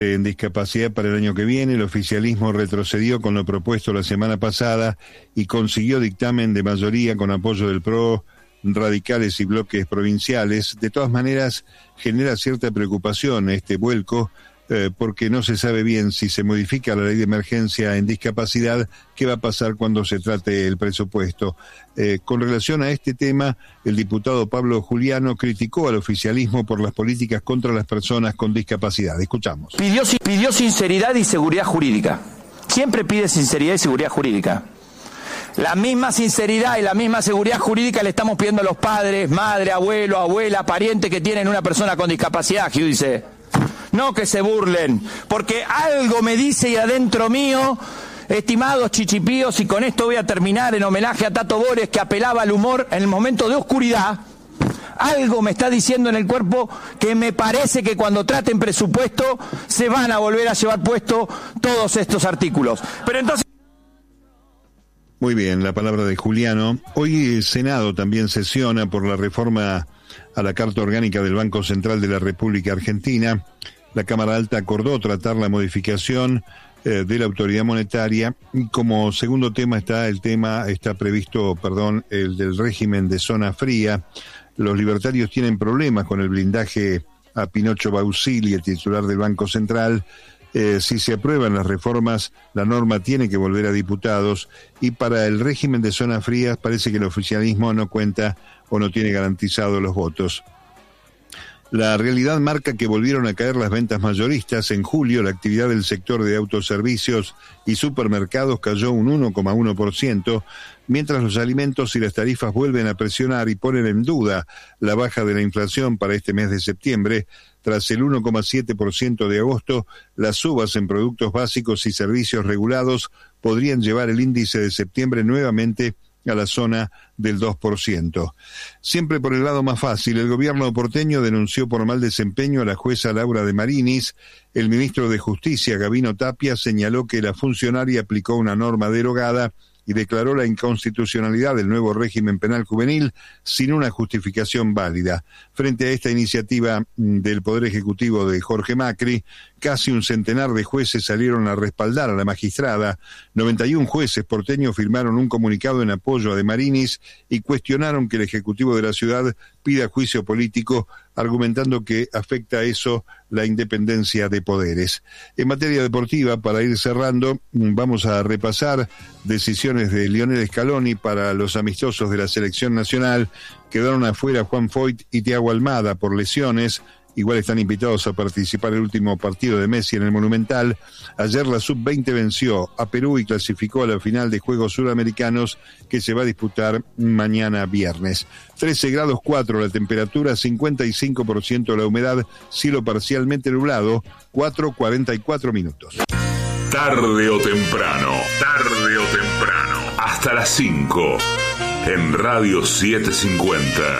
En discapacidad para el año que viene, el oficialismo retrocedió con lo propuesto la semana pasada y consiguió dictamen de mayoría con apoyo del PRO, radicales y bloques provinciales. De todas maneras, genera cierta preocupación este vuelco, porque no se sabe bien si se modifica la ley de emergencia en discapacidad, qué va a pasar cuando se trate el presupuesto. Con relación a este tema, el diputado Pablo Juliano criticó al oficialismo por las políticas contra las personas con discapacidad. Escuchamos. Pidió sinceridad y seguridad jurídica. Siempre pide sinceridad y seguridad jurídica. La misma sinceridad y la misma seguridad jurídica le estamos pidiendo a los padres, madre, abuelo, abuela, pariente que tienen una persona con discapacidad, Hugh dice. No que se burlen, porque algo me dice y adentro mío, estimados chichipíos, y con esto voy a terminar en homenaje a Tato Bores, que apelaba al humor en el momento de oscuridad, algo me está diciendo en el cuerpo que me parece que cuando traten presupuesto se van a volver a llevar puesto todos estos artículos. Pero entonces... Muy bien, la palabra de Juliano. Hoy el Senado también sesiona por la reforma a la Carta Orgánica del Banco Central de la República Argentina. La Cámara Alta acordó tratar la modificación de la autoridad monetaria. Y como segundo tema está previsto, el del régimen de zona fría. Los libertarios tienen problemas con el blindaje a Pinocho Bausilli, el titular del Banco Central. Si se aprueban las reformas, la norma tiene que volver a diputados, y para el régimen de zonas frías parece que el oficialismo no cuenta o no tiene garantizados los votos. La realidad marca que volvieron a caer las ventas mayoristas. En julio, la actividad del sector de autoservicios y supermercados cayó un 1,1%, mientras los alimentos y las tarifas vuelven a presionar y ponen en duda la baja de la inflación para este mes de septiembre. Tras el 1,7% de agosto, las subas en productos básicos y servicios regulados podrían llevar el índice de septiembre nuevamente a la zona del 2%. Siempre por el lado más fácil, el gobierno porteño denunció por mal desempeño a la jueza Laura de Marinis. El ministro de Justicia, Gabino Tapia, señaló que la funcionaria aplicó una norma derogada y declaró la inconstitucionalidad del nuevo régimen penal juvenil sin una justificación válida. Frente a esta iniciativa del Poder Ejecutivo de Jorge Macri, casi un centenar de jueces salieron a respaldar a la magistrada. 91 jueces porteños firmaron un comunicado en apoyo a De Marinis y cuestionaron que el Ejecutivo de la ciudad pida juicio político, argumentando que afecta a eso la independencia de poderes. En materia deportiva, para ir cerrando, vamos a repasar decisiones de Lionel Scaloni para los amistosos de la selección nacional. Quedaron afuera Juan Foyt y Thiago Almada por lesiones. Igual están invitados a participar el último partido de Messi en el Monumental. Ayer la Sub-20 venció a Perú y clasificó a la final de Juegos Suramericanos, que se va a disputar mañana viernes. 13 grados 4 la temperatura, 55% la humedad, cielo parcialmente nublado, 4:44 minutos. Tarde o temprano, hasta las 5, en Radio 750.